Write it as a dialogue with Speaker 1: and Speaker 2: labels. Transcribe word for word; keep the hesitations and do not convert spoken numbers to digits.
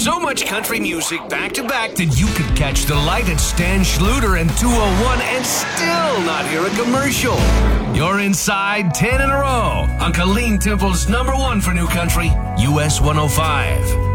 Speaker 1: So much country music back to back that you could catch the light at Stan Schluter and two oh one and still not hear a commercial. You're inside ten in a row on Colleen Temple's number one for new country, U S one oh five.